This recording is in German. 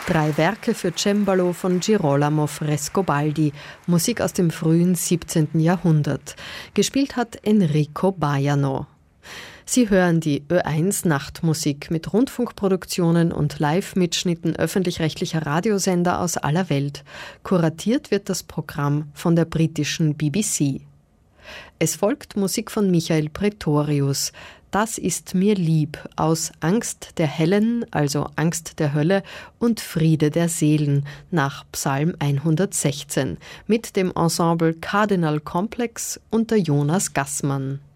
3 Werke für Cembalo von Girolamo Frescobaldi, Musik aus dem frühen 17. Jahrhundert. Gespielt hat Enrico Baiano. Sie hören die Ö1 Nachtmusik mit Rundfunkproduktionen und Live-Mitschnitten öffentlich-rechtlicher Radiosender aus aller Welt. Kuratiert wird das Programm von der britischen BBC. Es folgt Musik von Michael Pretorius. Das ist mir lieb aus Angst der Hellen, also Angst der Hölle und Friede der Seelen nach Psalm 116 mit dem Ensemble Cardinal Complex unter Jonas Gassmann.